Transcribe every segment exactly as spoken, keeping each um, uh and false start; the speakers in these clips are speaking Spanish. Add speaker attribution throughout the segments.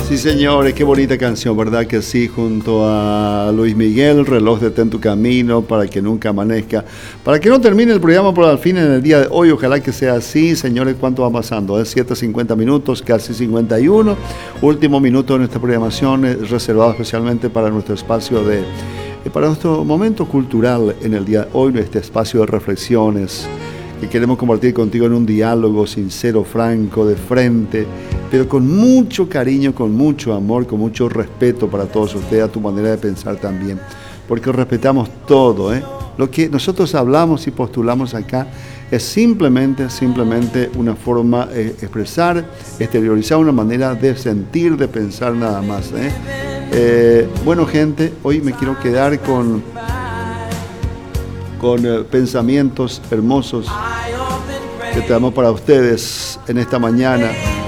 Speaker 1: Sí, señores, qué bonita canción, ¿verdad que sí? Junto a Luis Miguel, Reloj detén tu camino para que nunca amanezca. Para que no termine el programa por al fin en el día de hoy, ojalá que sea así. Señores, ¿cuánto va pasando? Es siete cincuenta minutos, casi cincuenta y uno. Último minuto de nuestra programación, reservado especialmente para nuestro espacio de... para nuestro momento cultural en el día de hoy, este espacio de reflexiones que queremos compartir contigo en un diálogo sincero, franco, de frente, pero con mucho cariño, con mucho amor, con mucho respeto para todos ustedes, a tu manera de pensar también, porque respetamos todo, ¿eh? Lo que nosotros hablamos y postulamos acá es simplemente, simplemente una forma de eh, expresar, exteriorizar una manera de sentir, de pensar nada más, ¿eh? Eh, bueno, gente, hoy me quiero quedar con, con eh, pensamientos hermosos que tenemos para ustedes en esta mañana.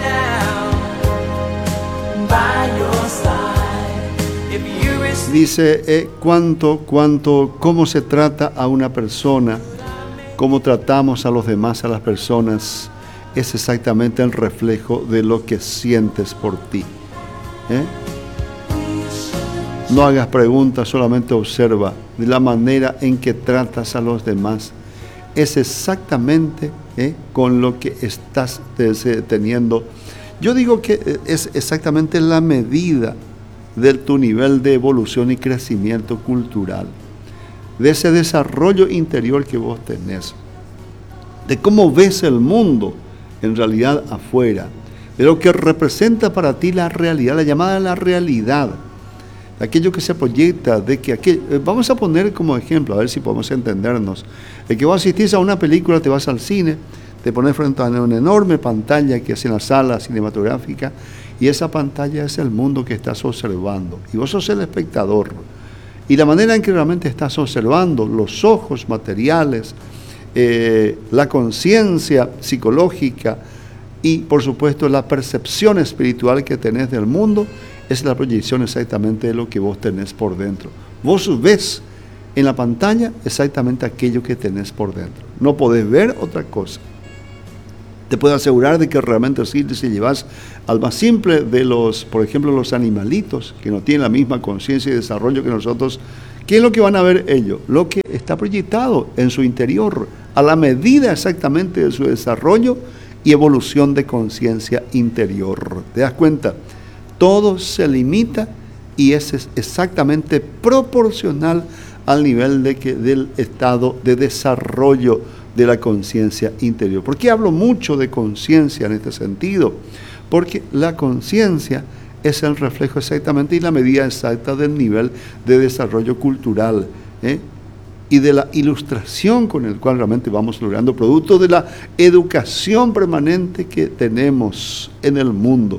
Speaker 1: Dice, eh, cuánto, cuánto, cómo se trata a una persona, cómo tratamos a los demás, a las personas, es exactamente el reflejo de lo que sientes por ti. ¿Eh? No hagas preguntas, solamente observa de la manera en que tratas a los demás. Es exactamente ¿eh? con lo que estás teniendo. Yo digo que es exactamente la medida de tu nivel de evolución y crecimiento cultural, de ese desarrollo interior que vos tenés, de cómo ves el mundo en realidad afuera, de lo que representa para ti la realidad, la llamada la realidad, aquello que se proyecta, de que aquel, vamos a poner como ejemplo, a ver si podemos entendernos, de que vos asistís a una película, te vas al cine, te pones frente a una enorme pantalla que es en la sala cinematográfica, y esa pantalla es el mundo que estás observando, y vos sos el espectador, y la manera en que realmente estás observando, los ojos materiales, eh, la conciencia psicológica, y por supuesto la percepción espiritual que tenés del mundo, es la proyección exactamente de lo que vos tenés por dentro. Vos ves en la pantalla exactamente aquello que tenés por dentro. No podés ver otra cosa. Te puedo asegurar de que realmente sí, si llevas al más simple de los, por ejemplo, los animalitos, que no tienen la misma conciencia y desarrollo que nosotros, ¿qué es lo que van a ver ellos? Lo que está proyectado en su interior, a la medida exactamente de su desarrollo y evolución de conciencia interior. ¿Te das cuenta? Todo se limita y es exactamente proporcional al nivel de que, del estado de desarrollo de la conciencia interior. ¿Por qué hablo mucho de conciencia en este sentido? Porque la conciencia es el reflejo exactamente y la medida exacta del nivel de desarrollo cultural, ¿eh? y de la ilustración con el cual realmente vamos logrando, producto de la educación permanente que tenemos en el mundo.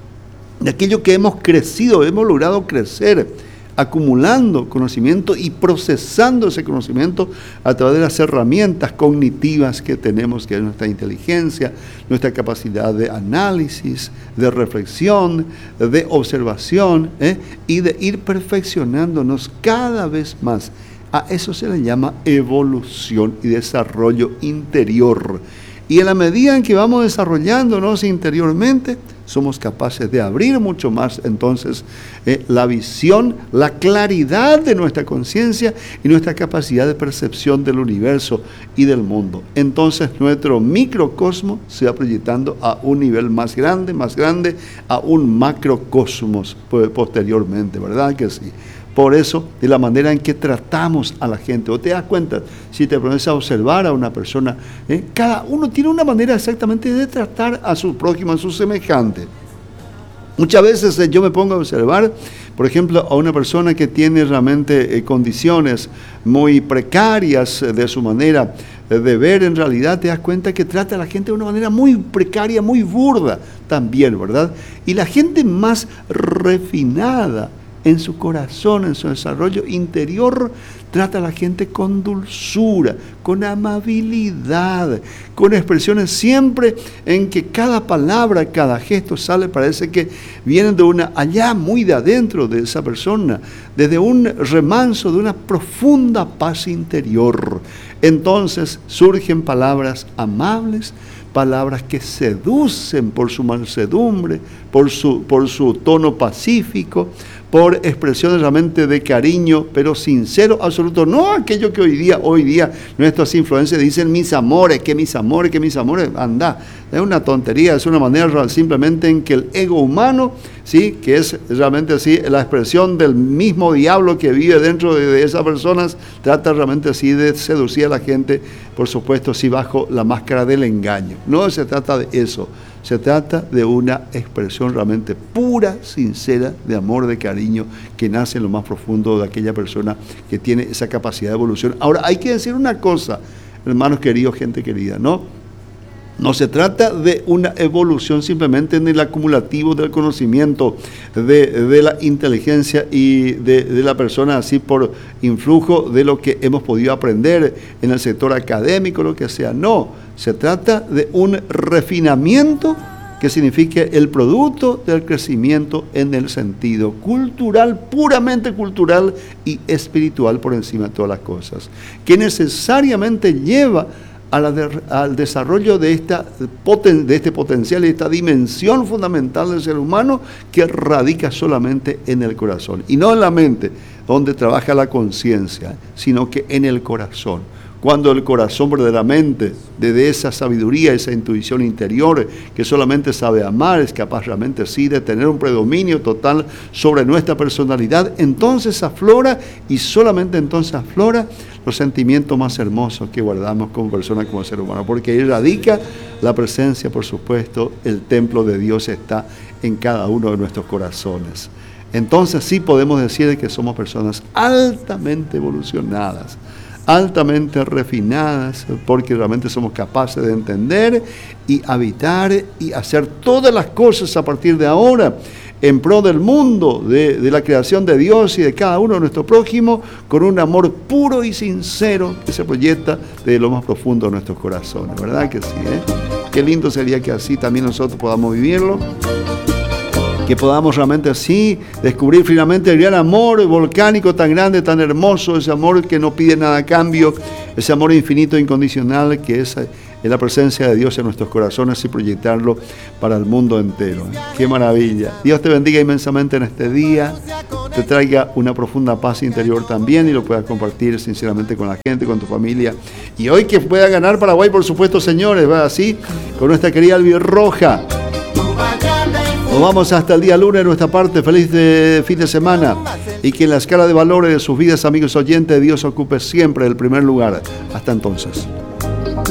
Speaker 1: De aquello que hemos crecido, hemos logrado crecer, acumulando conocimiento y procesando ese conocimiento a través de las herramientas cognitivas que tenemos, que es nuestra inteligencia, nuestra capacidad de análisis, de reflexión, de observación, ¿eh? y de ir perfeccionándonos cada vez más. A eso se le llama evolución y desarrollo interior. Y en la medida en que vamos desarrollándonos interiormente, somos capaces de abrir mucho más entonces eh, la visión, la claridad de nuestra conciencia y nuestra capacidad de percepción del universo y del mundo. Entonces nuestro microcosmos se va proyectando a un nivel más grande, más grande, a un macrocosmos posteriormente, ¿verdad que sí? Por eso, de la manera en que tratamos a la gente, o te das cuenta, si te pones a observar a una persona, ¿eh? cada uno tiene una manera exactamente de tratar a su prójimo, a su semejante. Muchas veces eh, yo me pongo a observar, por ejemplo, a una persona que tiene realmente eh, condiciones muy precarias eh, de su manera eh, de ver, en realidad te das cuenta que trata a la gente de una manera muy precaria, muy burda también, ¿verdad? Y la gente más refinada, en su corazón, en su desarrollo interior, trata a la gente con dulzura, con amabilidad, con expresiones siempre en que cada palabra, cada gesto sale, parece que vienen de una, allá muy de adentro de esa persona, desde un remanso, de una profunda paz interior. Entonces surgen palabras amables, palabras que seducen por su mansedumbre, por su, por su tono pacífico, por expresiones realmente de cariño, pero sincero, absoluto. No aquello que hoy día, hoy día nuestras influencias dicen mis amores, que mis amores, que mis amores, anda. Es una tontería, es una manera simplemente en que el ego humano, ¿sí?, que es realmente así la expresión del mismo diablo que vive dentro de, de esas personas, trata realmente así de seducir a la gente, por supuesto, así bajo la máscara del engaño. No se trata de eso. Se trata de una expresión realmente pura, sincera, de amor, de cariño, que nace en lo más profundo de aquella persona que tiene esa capacidad de evolución. Ahora, hay que decir una cosa, hermanos queridos, gente querida, ¿no? No se trata de una evolución simplemente en el acumulativo del conocimiento, de, de la inteligencia y de, de la persona, así por influjo de lo que hemos podido aprender en el sector académico, lo que sea. No, se trata de un refinamiento que significa el producto del crecimiento en el sentido cultural, puramente cultural y espiritual por encima de todas las cosas, que necesariamente lleva A la de, al desarrollo de, esta, de este potencial, de esta dimensión fundamental del ser humano que radica solamente en el corazón y no en la mente, donde trabaja la conciencia, sino que en el corazón. Cuando el corazón verdaderamente, desde esa sabiduría, esa intuición interior, que solamente sabe amar, es capaz realmente sí de tener un predominio total sobre nuestra personalidad, entonces aflora y solamente entonces aflora los sentimientos más hermosos que guardamos como persona, como ser humano, porque ahí radica la presencia, por supuesto, el templo de Dios está en cada uno de nuestros corazones. Entonces sí podemos decir que somos personas altamente evolucionadas, altamente refinadas, porque realmente somos capaces de entender y habitar y hacer todas las cosas a partir de ahora en pro del mundo, de, de la creación de Dios y de cada uno de nuestro prójimo, con un amor puro y sincero que se proyecta desde lo más profundo de nuestros corazones. ¿Verdad que sí? Eh? Qué lindo sería que así también nosotros podamos vivirlo, que podamos realmente así descubrir finalmente el gran amor volcánico tan grande, tan hermoso, ese amor que no pide nada a cambio, ese amor infinito e incondicional que es en la presencia de Dios en nuestros corazones y proyectarlo para el mundo entero. ¡Qué maravilla! Dios te bendiga inmensamente en este día, te traiga una profunda paz interior también y lo puedas compartir sinceramente con la gente, con tu familia. Y hoy que pueda ganar Paraguay, por supuesto, señores, va así, con nuestra querida Albirroja. Nos vamos hasta el día lunes, nuestra parte. Feliz de fin de semana y que en la escala de valores de sus vidas, amigos oyentes, Dios ocupe siempre el primer lugar. Hasta entonces.